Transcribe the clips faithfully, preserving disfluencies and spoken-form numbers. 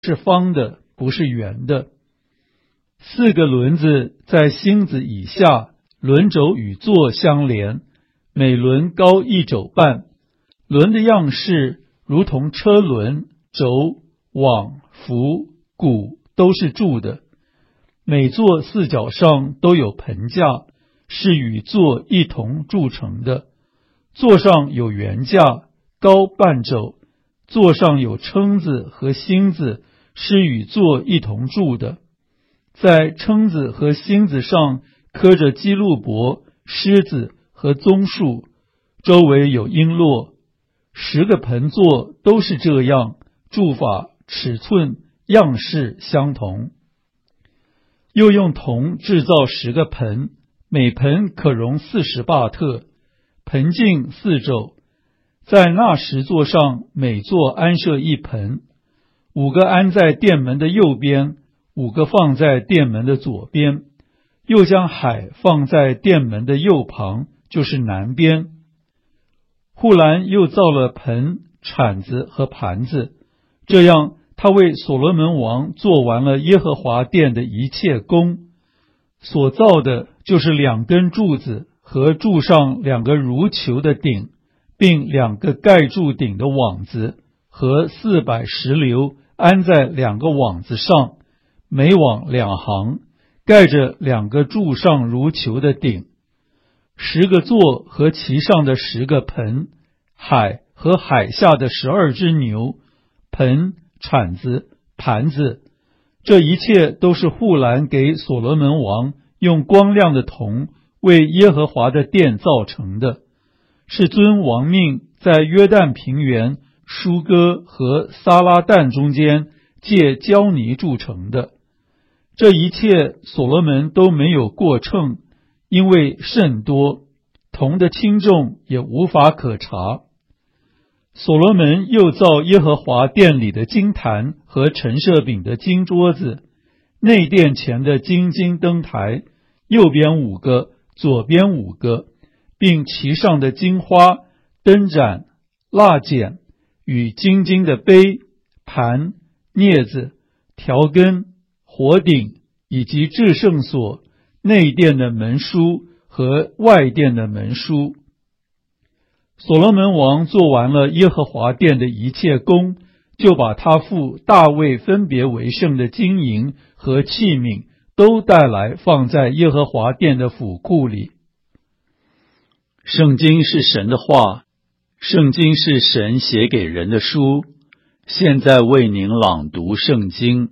是方的，不是圆的。四个轮子在星子以下，轮轴与座相连，每轮高一肘半。轮的样式如同车轮、轴、网、扶、鼓都是铸的。每座四角上都有盆架，是与座一同铸成的。座上有圆架，高半肘，座上有蛏子和星子，是与座一同铸的。在蛏子和星子上刻着基路伯、狮子和棕树，周围有璎珞。十个盆座都是这样，铸法、尺寸、样式相同。又用铜制造十个盆，每盆可容四十巴特，盆径四肘。在那十座上，每座安设一盆，五个安在殿门的右边，五个放在殿门的左边。又将海放在殿门的右旁，就是南边。户兰又造了盆、铲子和盘子，这样他为所罗门王做完了耶和华殿的一切工。所造的就是两根柱子和柱上两个如球的顶，并两个盖住顶的网子，和四百石榴安在两个网子上，每网两行，盖着两个柱上如球的顶。十个座和其上的十个盆，海和海下的十二只牛，盆、铲子、盘子，这一切都是户兰给所罗门王用光亮的铜为耶和华的殿造成的，是遵王命在约旦平原、舒哥和撒拉旦中间借胶泥铸成的。这一切所罗门都没有过秤，因为甚多，铜的轻重也无法可查。所罗门又造耶和华殿里的金坛和陈设饼的金桌子，内殿前的金金灯台，右边五个，左边五个，并其上的金花、灯盏、蜡剪与金金的杯、盘、镊子、条根、火鼎，以及至圣所、内殿的门书和外殿的门书。所罗门王做完了耶和华殿的一切工，就把他父大卫分别为圣的金银和器皿都带来，放在耶和华殿的府库里。圣经是神的话，圣经是神写给人的书。现在为您朗读圣经。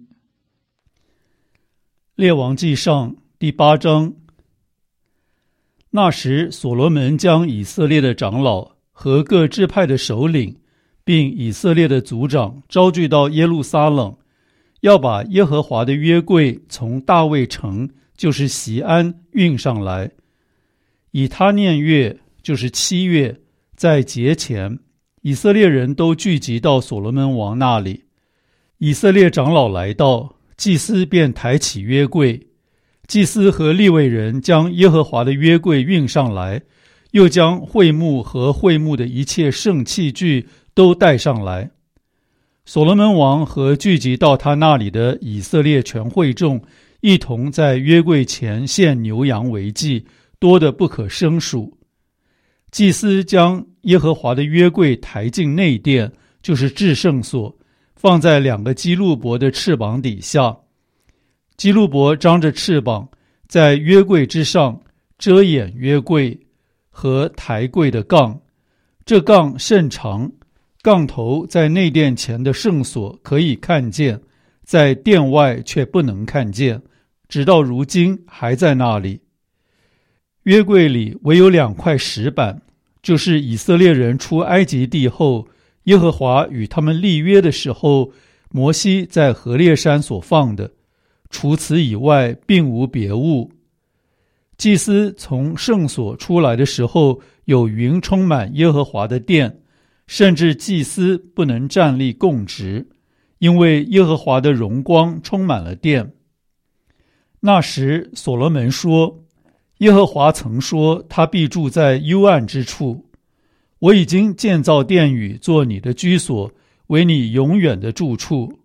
列王纪上第八章。那时所罗门将以色列的长老和各支派的首领，并以色列的族长招聚到耶路撒冷，要把耶和华的约柜从大卫城，就是锡安运上来。以他念月，就是七月，在节前，以色列人都聚集到所罗门王那里。以色列长老来到，祭司便抬起约柜，祭司和利未人将耶和华的约柜运上来，又将会幕和会幕的一切圣器具都带上来。所罗门王和聚集到他那里的以色列全会众，一同在约柜前献牛羊为祭，多得不可胜数。祭司将耶和华的约柜抬进内殿，就是至圣所，放在两个基路伯的翅膀底下。基路伯张着翅膀，在约柜之上遮掩约柜和抬柜的杠。这杠甚长，杠头在内殿前的圣所可以看见，在殿外却不能看见，直到如今还在那里。约柜里唯有两块石板，就是以色列人出埃及地后，耶和华与他们立约的时候，摩西在何烈山所放的，除此以外并无别物。祭司从圣所出来的时候，有云充满耶和华的殿，甚至祭司不能站立供职，因为耶和华的荣光充满了殿。那时所罗门说，耶和华曾说他必住在幽暗之处，我已经建造殿宇做你的居所，为你永远的住处。